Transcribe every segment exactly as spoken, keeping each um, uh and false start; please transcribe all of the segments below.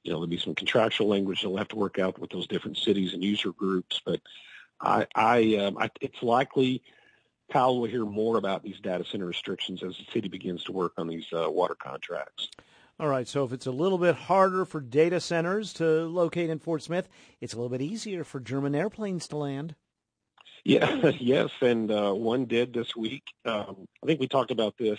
you know, there'll be some contractual language they'll have to work out with those different cities and user groups. But I, I, um, I it's likely Kyle will hear more about these data center restrictions as the city begins to work on these uh, water contracts. All right, so if it's a little bit harder for data centers to locate in Fort Smith, it's a little bit easier for German airplanes to land. Yeah, yes, and uh, one did this week. Um, I think we talked about this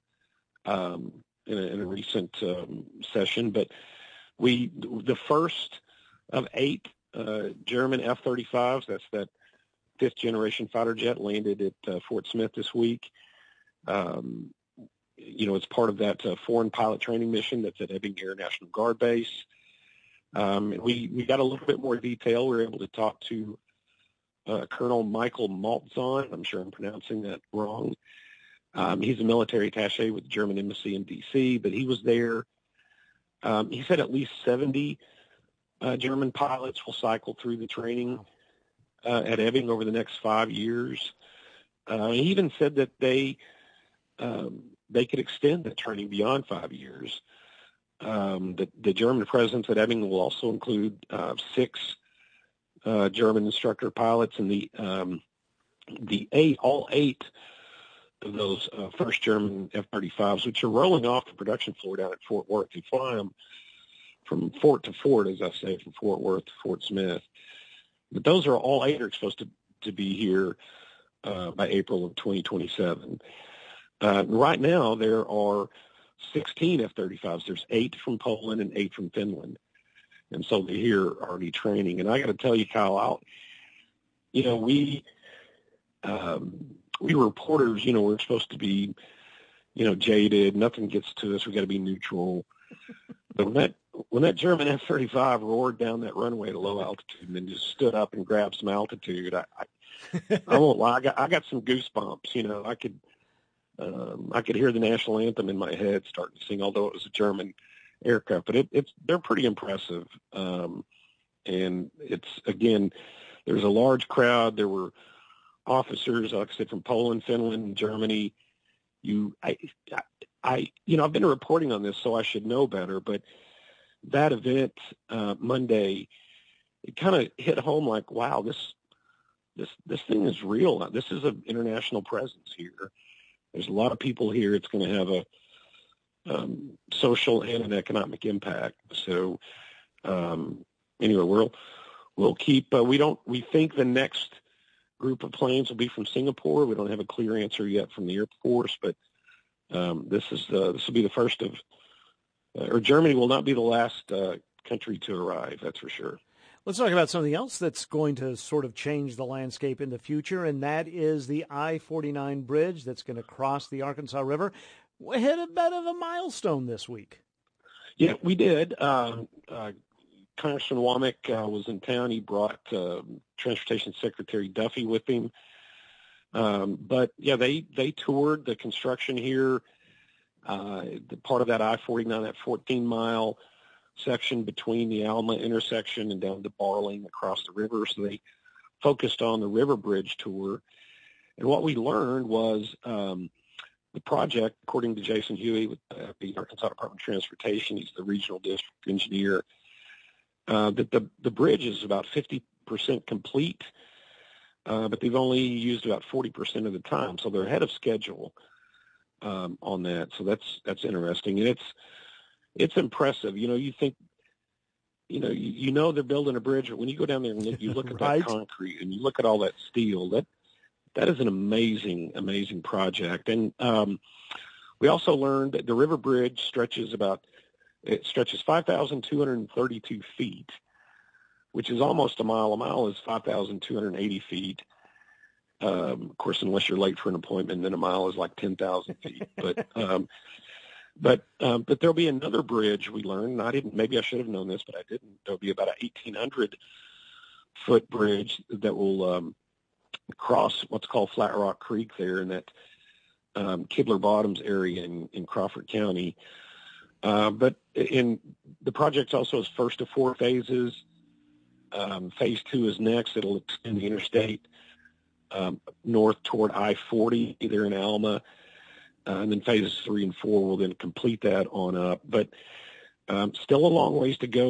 um, in, a, in a recent um, session, but we the first of eight uh, German F thirty-fives, that's that fifth generation fighter jet, landed at uh, Fort Smith this week. Um, you know, it's part of that uh, foreign pilot training mission that's at Ebbing Air National Guard Base. Um, and we, we got a little bit more detail. We were able to talk to uh, Colonel Michael Maltzahn. I'm sure I'm pronouncing that wrong. Um, he's a military attaché with the German embassy in D C, but he was there. Um, he said at least seventy uh, German pilots will cycle through the training uh, at Ebbing over the next five years. Uh, he even said that they um, they could extend the training beyond five years. Um, the, the German presence at Ebbing will also include uh, six uh, German instructor pilots, and the um, the eight, all eight of those uh, first German F thirty-fives, which are rolling off the production floor down at Fort Worth. They fly them from fort to fort, as I say, from Fort Worth to Fort Smith. But those are all eight are supposed to, to be here uh, by April of twenty twenty-seven. Uh, right now, there are sixteen F thirty-fives. There's eight from Poland and eight from Finland. And so they're here already training. And I got to tell you, Kyle, I'll, you know, we, um, we reporters, you know, we're supposed to be, you know, jaded. Nothing gets to us. We got to be neutral. But when that, when that German F thirty-five roared down that runway at a low altitude and then just stood up and grabbed some altitude, I, I, I won't lie. I got, I got some goosebumps. You know, I could, um, I could hear the national anthem in my head starting to sing, although it was a German aircraft. But it, it's, they're pretty impressive. Um, and it's, again, there's a large crowd. There were officers, like I said, from Poland, Finland, Germany. You, I, I, you know, I've been reporting on this, so I should know better. But that event uh, Monday, it kind of hit home. Like, wow, this, this, this thing is real. This is an international presence here. There's a lot of people here. It's going to have a um, social and an economic impact. So, um, anyway, we'll we'll keep. Uh, we don't. We think the next group of planes will be from Singapore. We don't have a clear answer yet from the Air Force, but um, this is uh, this will be the first of, uh, or Germany will not be the last uh, country to arrive. That's for sure. Let's talk about something else that's going to sort of change the landscape in the future, and that is the I forty-nine bridge that's going to cross the Arkansas River. We hit a bit of a milestone this week. Yeah, we did. Um, uh, Congressman Womack uh, was in town. He brought uh, Transportation Secretary Duffy with him. Um, but, yeah, they, they toured the construction here, uh, the part of that I forty-nine, that fourteen-mile section between the Alma intersection and down to Barling across the river. So they focused on the River Bridge tour. And what we learned was um, the project, according to Jason Huey with uh, the Arkansas Department of Transportation, he's the regional district engineer, uh, that the, the bridge is about fifty percent complete, uh, but they've only used about forty percent of the time. So they're ahead of schedule um, on that. So that's that's interesting. And it's It's impressive. You know, you think, you know, you, you know they're building a bridge, but when you go down there and look, you look at right. that concrete and you look at all that steel, that that is an amazing, amazing project. And um, we also learned that the River Bridge stretches about, it stretches five thousand two hundred thirty-two feet, which is almost a mile. A mile is five thousand two hundred eighty feet. Um, of course, unless you're late for an appointment, then a mile is like ten thousand feet. But um But um, but there'll be another bridge, we learned. And I didn't. Maybe I should have known this, but I didn't. There'll be about an eighteen hundred foot bridge that will um, cross what's called Flat Rock Creek there in that um, Kibler Bottoms area in, in Crawford County. Uh, but in the project also is first of four phases. Um, phase two is next. It'll extend the interstate um, north toward I forty there in Alma. Uh, and then phases three and four will then complete that on up. But um, still a long ways to go.